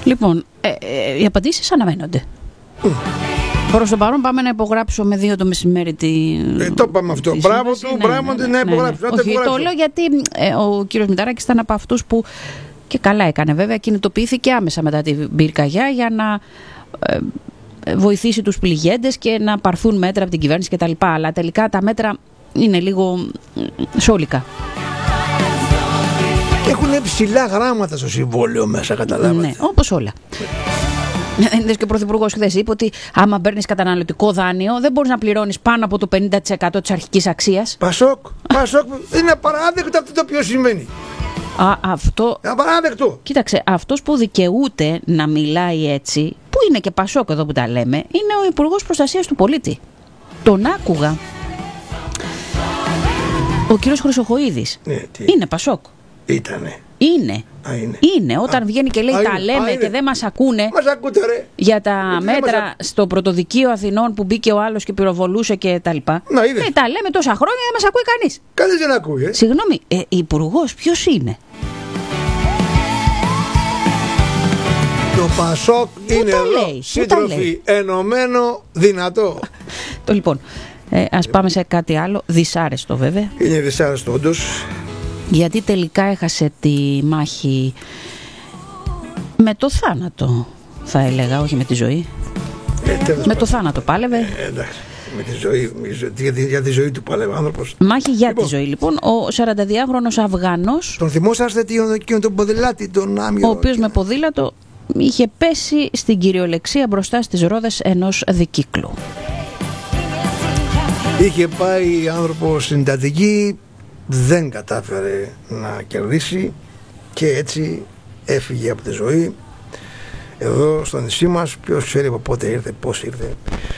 Λοιπόν, οι απαντήσεις αναμένονται. Προς το παρόν πάμε να υπογράψω με 2 το μεσημέρι το είπαμε αυτό. Μπράβο του, μπράβο του, να υπογράψω. Όχι, το λέω γιατί ο κύριος Μηταράκης ήταν από αυτούς που, και καλά έκανε βέβαια, κινητοποιήθηκε άμεσα μετά την πυρκαγιά για να βοηθήσει τους πληγέντες και να πάρθουν μέτρα από την κυβέρνηση κτλ. Αλλά τελικά τα μέτρα είναι λίγο σόλικα. Έχουν ψηλά γράμματα στο συμβόλαιο μέσα, καταλάβατε. Ναι, όπως όλα. Είδες και ο Πρωθυπουργός χθες είπε ότι άμα παίρνεις καταναλωτικό δάνειο δεν μπορείς να πληρώνεις πάνω από το 50% της αρχικής αξίας. Πασόκ, είναι απαράδεκτο αυτό το οποίο σημαίνει. Αυτό. Απαράδεκτο. Κοίταξε, αυτός που δικαιούται να μιλάει έτσι, που είναι και Πασόκ εδώ που τα λέμε, είναι ο Υπουργός Προστασίας του Πολίτη. Τον άκουγα. Ο κύριος Χρυσοχοΐδης. Είναι Πασόκ. Ήτανε. Είναι. Όταν βγαίνει και λέει τα λέμε και δεν μας ακούνε. Μας ακούτε, ρε. Για τα μέτρα στο πρωτοδικείο Αθηνών που μπήκε ο άλλος και πυροβολούσε και τα λοιπά. Τα λέμε τόσα χρόνια, δεν μας ακούει κανείς. Κανείς δεν ακούει. Συγγνώμη, υπουργός ποιος είναι? Το Πασόκ είναι εδώ, σύντροφοι, ενωμένο, δυνατό. Λοιπόν, ας πάμε σε κάτι άλλο, δυσάρεστο βέβαια. Είναι δυσάρεστο όντως. Γιατί τελικά έχασε τη μάχη με το θάνατο, θα έλεγα, όχι με τη ζωή. Με το θάνατο πάλευε. Εντάξει, με τη ζωή, για τη ζωή του πάλευε ο άνθρωπος. Μάχη για τη ζωή, λοιπόν. Ο 42χρονος Αφγανός. Τον θυμόσαστε τον ποδηλάτη, τον Άμιο. Ο οποίος με ποδήλατο είχε πέσει στην κυριολεξία μπροστά στις ρόδες ενός δικύκλου. Είχε πάει άνθρωπος στην Αττική, δεν κατάφερε να κερδίσει και έτσι έφυγε από τη ζωή. Εδώ στο νησί μας, ποιος ξέρει από πότε ήρθε, πώς ήρθε.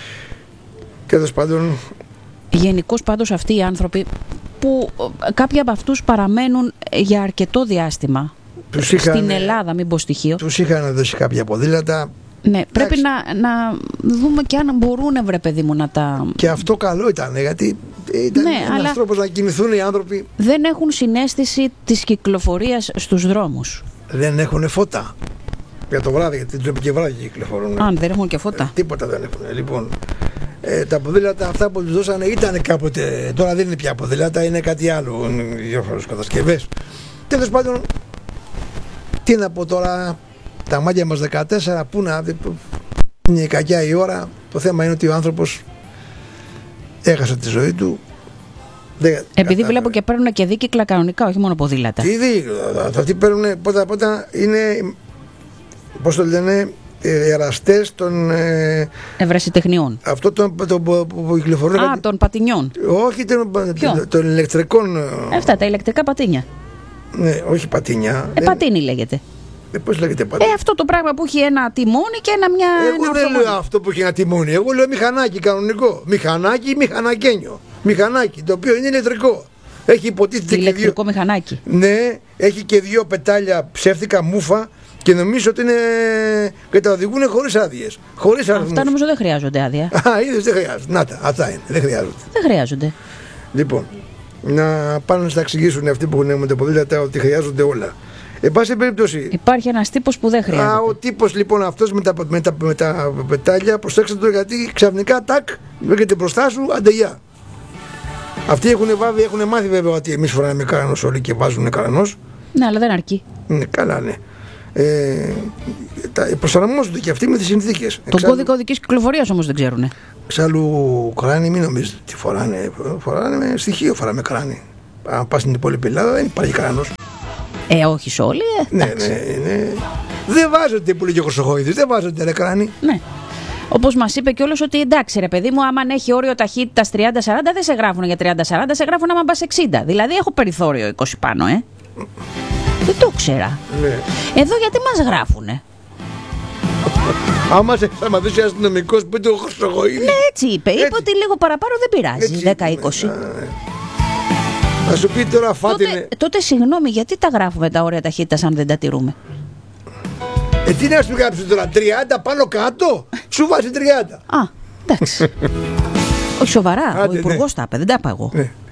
Τέλος πάντων. Γενικώς πάντως αυτοί οι άνθρωποι που κάποιοι από αυτούς παραμένουν για αρκετό διάστημα στην Ελλάδα, μην πω στοιχείο. Τους είχαν δώσει κάποια ποδήλατα. Ναι, πρέπει να δούμε και αν μπορούν, βρε παιδί μου, να τα... Και αυτό καλό ήταν, γιατί ήταν ένας τρόπος να κινηθούν οι άνθρωποι. Δεν έχουν συναίσθηση της κυκλοφορίας στους δρόμους. Δεν έχουν φώτα. Για το βράδυ, γιατί τους και βράδυ κυκλοφορούν. Αν δεν έχουν και φώτα. Τίποτα δεν έχουν. Λοιπόν, τα ποδήλατα αυτά που τους δώσανε ήταν κάποτε. Τώρα δεν είναι πια ποδήλατα, είναι κάτι άλλο. Διάφορες κατασκευές. Τέλος πάντων, τι να πω τώρα. Τα μάγια μας 14, πού να. Είναι η κακιά η ώρα. Το θέμα είναι ότι ο άνθρωπος έχασε τη ζωή του. Επειδή βλέπω και παίρνουν και δίκυκλα κανονικά, όχι μόνο ποδήλατα. Τι δίκυκλα. Αυτοί παίρνουν πρώτα είναι. Πώς το λένε, εραστές των ευρεσιτεχνιών. Αυτό που κυκλοφορούν. Των πατινιών. Όχι των ηλεκτρικών. Αυτά τα ηλεκτρικά πατίνια. Ναι, όχι πατίνια. Πατίνι λέγεται. Πώς λέγεται πατίνι? Αυτό το πράγμα που έχει ένα τιμόνι και μια. Εγώ δεν λέω αυτό που έχει ένα τιμόνι. Εγώ λέω μηχανάκι κανονικό. Μηχανάκι ή μηχανακένιο. Μηχανάκι το οποίο είναι ηλεκτρικό. Έχει υποτίθεται ηλεκτρικό μηχανάκι. Ναι, έχει και 2 πετάλια ψεύτικα μούφα. Και νομίζω ότι είναι. Και τα οδηγούν χωρίς άδειες. Χωρίς αριθμούς. Αυτά νομίζω δεν χρειάζονται άδεια. Είδες, δεν χρειάζονται. Να τα, αυτά είναι. Δεν χρειάζονται. Δεν χρειάζονται. Λοιπόν, να πάνε να τα εξηγήσουν αυτοί που έχουν με τα ποδήλατα ότι χρειάζονται όλα. Εν πάση περιπτώσει. Υπάρχει ένας τύπος που δεν χρειάζεται. Ο τύπος λοιπόν αυτός με τα πετάλια, προσέξτε το, γιατί ξαφνικά τάκ, βρίσκεται μπροστά σου, αντεγιά. Αυτοί έχουν μάθει βέβαια ότι εμείς φοράμε καρανός όλοι και βάζουν καρανός. Ναι, αλλά δεν αρκεί. Ναι, καλά, ναι. Προσαρμόζονται και αυτοί με τις συνθήκες. Τον κώδικα οδικής κυκλοφορίας όμως δεν ξέρουνε. Εξάλλου κράνη, μην νομίζετε τι φοράνε. Φοράνε με στοιχείο, φοράμε κράνη. Αν πας στην υπόλοιπη Ελλάδα δεν υπάρχει κράνος. Όχι σε όλοι, ναι. Δεν βάζονται που λέγει ο Χρυσοχοΐδης, δεν βάζονται ρε κράνη. Ναι. Όπως μας είπε κιόλας ότι εντάξει ρε παιδί μου, άμα έχει όριο ταχύτητας 30-40 δεν σε γράφουν για 30-40, σε γράφουν άμα πας 60. Δηλαδή έχω περιθώριο 20 πάνω, Δεν το ξέρα. Ναι. Εδώ γιατί μας γράφουνε. Άμα σε σταματήσει αστυνομικός που είναι ο Χρυσοχοΐδης. Ναι, έτσι είπε. Είπε ότι λίγο παραπάνω δεν πειράζει. 10-20. Θα σου πει τώρα φάτε. Τότε συγγνώμη, γιατί τα γράφουμε τα όρια ταχύτητας αν δεν τα τηρούμε? Τι να σου γράψει τώρα, 30 πάνω κάτω, σου βάζει 30. Εντάξει. Όχι σοβαρά, ο υπουργός τα είπε, δεν τα είπα εγώ.